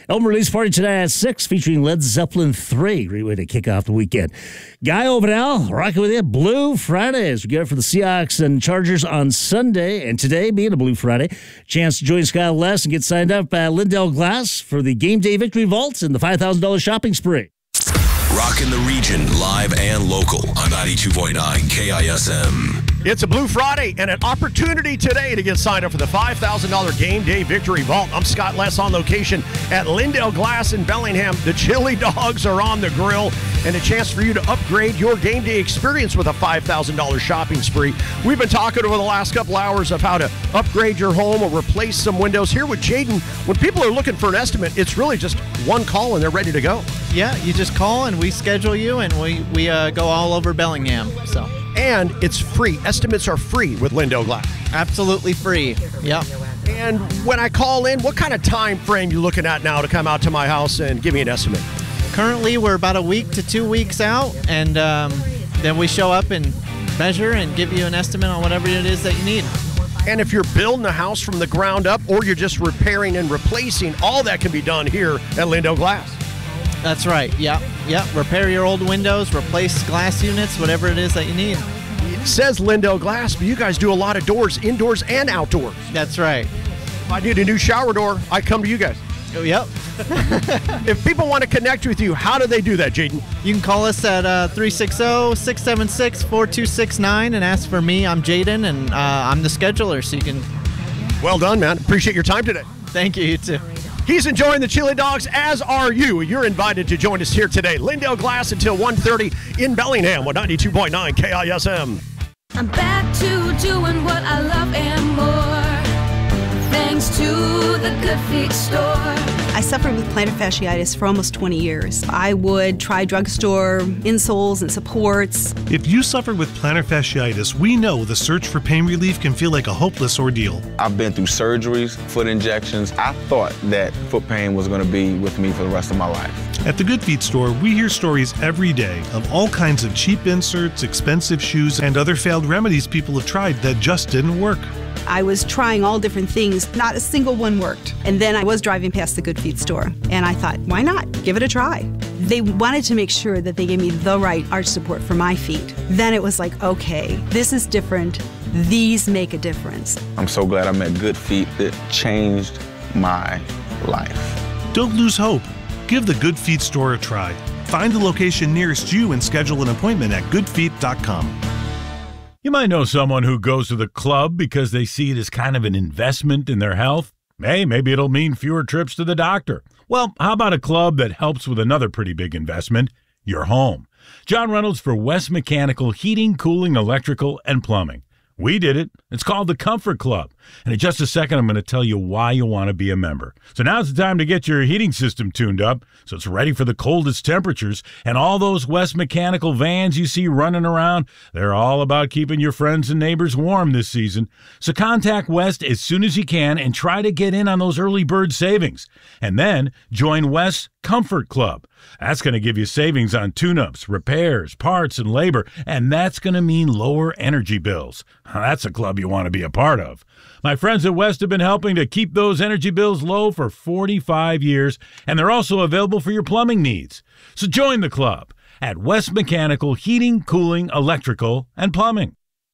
Album release party tonight at 6 featuring Led Zeppelin 3. Great way to kick off the weekend. Guy Ovenal, rocking with you. Blue Fridays. We get it for the Seahawks and Chargers on Sunday. And today, being a Blue Friday, chance to join Scott Les and get signed up at Lindell Glass for the Game Day Victory Vaults and the $5,000 shopping spree. Rocking the region, live and local on 92.9 KISM. It's a Blue Friday and an opportunity today to get signed up for the $5,000 Game Day Victory Vault. I'm Scott Les on location at Lindell Glass in Bellingham. The chili dogs are on the grill and a chance for you to upgrade your game day experience with a $5,000 shopping spree. We've been talking over the last couple hours of how to upgrade your home or replace some windows. Here with Jaden, when people are looking for an estimate, it's really just one call and they're ready to go. Yeah, you just call and we schedule you, and we go all over Bellingham. So. And it's free. Estimates are free with Lindell Glass. Absolutely free. Yep. And when I call in, what kind of time frame you looking at now to come out to my house and give me an estimate? Currently, we're about a week to 2 weeks out, and then we show up and measure and give you an estimate on whatever it is that you need. And if you're building a house from the ground up or you're just repairing and replacing, all that can be done here at Lindell Glass. That's right. Yep. Repair your old windows, replace glass units, whatever it is that you need. It says Lindell Glass, but you guys do a lot of doors, indoors and outdoors. That's right. If I need a new shower door, I come to you guys. Oh, yep. If people want to connect with you, how do they do that, Jaden? You can call us at 360-676-4269 and ask for me. I'm Jaden, and I'm the scheduler, so you can... Well done, man. Appreciate your time today. Thank you. You too. He's enjoying the chili dogs, as are you. You're invited to join us here today. Lindell Glass until 1:30 in Bellingham with 92.9 KISM. I'm back to doing what I love and more, thanks to the Good Feet store. I suffered with plantar fasciitis for almost 20 years. I would try drugstore insoles and supports. If you suffer with plantar fasciitis, we know the search for pain relief can feel like a hopeless ordeal. I've been through surgeries, foot injections. I thought that foot pain was going to be with me for the rest of my life. At the Good Feet store, we hear stories every day of all kinds of cheap inserts, expensive shoes, and other failed remedies people have tried that just didn't work. I was trying all different things. Not a single one worked. And then I was driving past the Good Feet store, and I thought, why not? Give it a try. They wanted to make sure that they gave me the right arch support for my feet. Then it was like, okay, this is different. These make a difference. I'm so glad I met Good Feet. It changed my life. Don't lose hope. Give the Good Feet store a try. Find the location nearest you and schedule an appointment at goodfeet.com. You might know someone who goes to the club because they see it as kind of an investment in their health. Hey, maybe it'll mean fewer trips to the doctor. Well, how about a club that helps with another pretty big investment, your home? John Reynolds for West Mechanical Heating, Cooling, Electrical, and Plumbing. We did it. It's called the Comfort Club. And in just a second, I'm going to tell you why you want to be a member. So now's the time to get your heating system tuned up so it's ready for the coldest temperatures. And all those West Mechanical vans you see running around, they're all about keeping your friends and neighbors warm this season. So contact West as soon as you can and try to get in on those early bird savings. And then join West's Comfort Club. That's going to give you savings on tune-ups, repairs, parts, and labor, and that's going to mean lower energy bills. That's a club you want to be a part of. My friends at West have been helping to keep those energy bills low for 45 years, and they're also available for your plumbing needs. So join the club at West Mechanical Heating, Cooling, Electrical, and Plumbing.